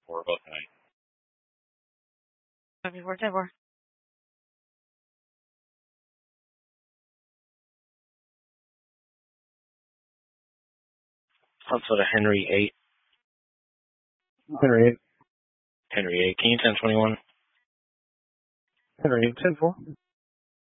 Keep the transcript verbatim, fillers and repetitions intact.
for both tonight. Happy birthday, boy. Let's go to Henry eight. Henry eight. Henry eight. Can you ten twenty-one? Henry eight, ten four.